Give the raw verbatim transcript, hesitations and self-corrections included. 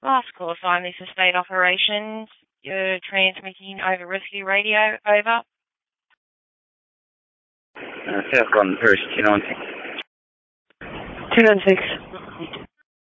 Last call sign, this is State Operations. You're transmitting over Rescue Radio. Over. Uh, South Gordon Parish, two nine six. two nine six.